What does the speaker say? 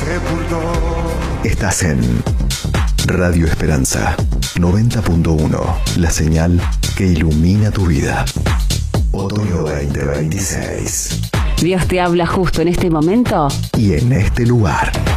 Estás en Radio Esperanza 90.1, la señal que ilumina tu vida. Otoño 2026. Dios te habla justo en este momento y en este lugar.